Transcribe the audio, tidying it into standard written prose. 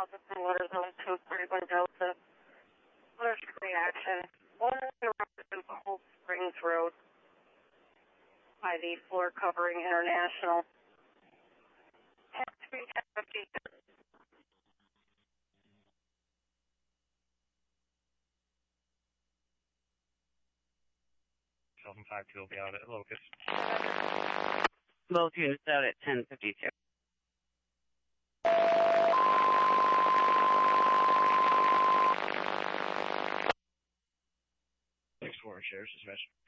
deposits in water zone 231 Delta. Water reaction. 1 Cold Springs Road by the floor covering International. 10-3, 10-50. 752 will be out at Locust. Locust out at 10:52. Next 4 Sheriff's Dispatch.